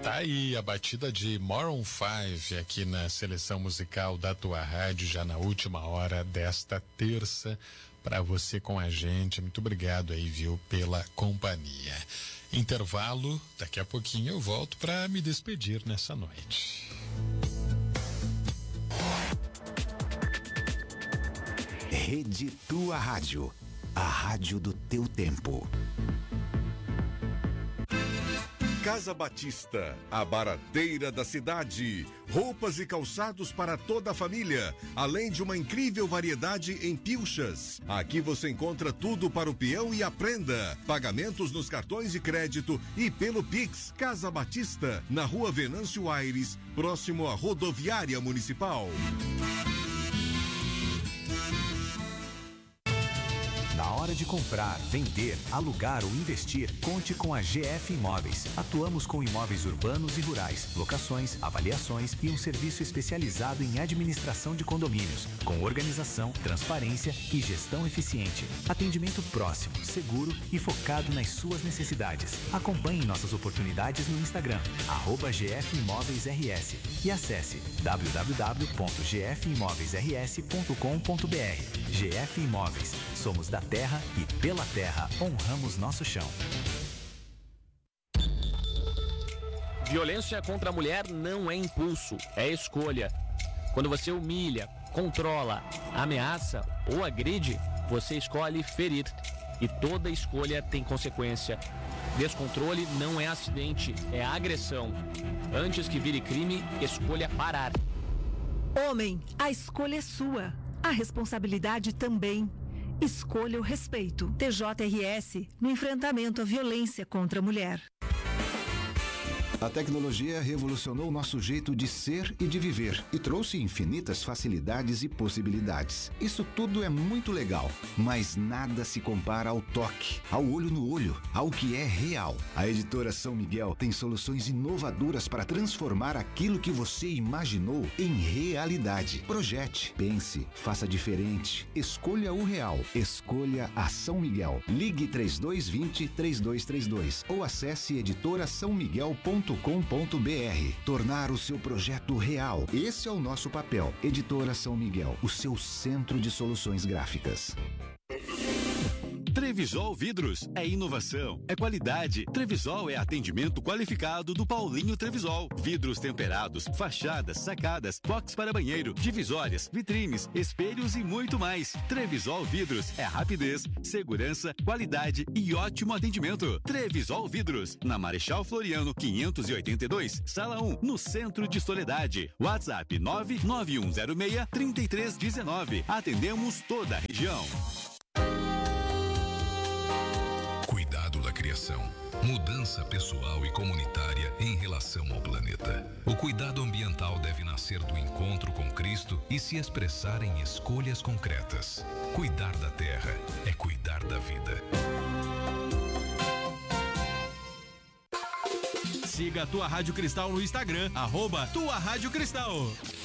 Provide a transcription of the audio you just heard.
Tá aí a batida de Maroon 5 aqui na seleção musical da tua rádio, já na última hora desta terça, para você com a gente. Muito obrigado aí, viu, pela companhia. Intervalo, daqui a pouquinho eu volto para me despedir nessa noite. Rede Tua Rádio, a rádio do teu tempo. Casa Batista, a barateira da cidade. Roupas e calçados para toda a família, além de uma incrível variedade em pilchas. Aqui você encontra tudo para o peão e a prenda. Pagamentos nos cartões de crédito e pelo Pix. Casa Batista, na Rua Venâncio Aires, próximo à Rodoviária Municipal. Na hora de comprar, vender, alugar ou investir, conte com a GF Imóveis. Atuamos com imóveis urbanos e rurais, locações, avaliações e um serviço especializado em administração de condomínios, com organização, transparência e gestão eficiente. Atendimento próximo, seguro e focado nas suas necessidades. Acompanhe nossas oportunidades no Instagram, @GF Imóveis RS, e acesse www.gfimoveisrs.com.br. GF Imóveis. Somos da terra e pela terra honramos nosso chão. Violência contra a mulher não é impulso, é escolha. Quando você humilha, controla, ameaça ou agride, você escolhe ferir. E toda escolha tem consequência. Descontrole não é acidente, é agressão. Antes que vire crime, escolha parar. Homem, a escolha é sua. A responsabilidade também. Escolha o respeito. TJRS no enfrentamento à violência contra a mulher. A tecnologia revolucionou nosso jeito de ser e de viver e trouxe infinitas facilidades e possibilidades. Isso tudo é muito legal, mas nada se compara ao toque, ao olho no olho, ao que é real. A editora São Miguel tem soluções inovadoras para transformar aquilo que você imaginou em realidade. Projete, pense, faça diferente. Escolha o real. Escolha a São Miguel. Ligue 3220-3232 ou acesse editorasaomiguel.com.br. Tornar o seu projeto real. Esse é o nosso papel. Editora São Miguel, o seu centro de soluções gráficas. Trevisol Vidros é inovação, é qualidade. Trevisol é atendimento qualificado do Paulinho Trevisol. Vidros temperados, fachadas, sacadas, box para banheiro, divisórias, vitrines, espelhos e muito mais. Trevisol Vidros é rapidez, segurança, qualidade e ótimo atendimento. Trevisol Vidros, na Marechal Floriano 582, Sala 1, no centro de Soledade. WhatsApp 99106-3319. Atendemos toda a região. Cuidado da criação, mudança pessoal e comunitária em relação ao planeta. O cuidado ambiental deve nascer do encontro com Cristo e se expressar em escolhas concretas. Cuidar da terra é cuidar da vida. Siga a Tua Rádio Cristal no Instagram, @Tua Rádio Cristal.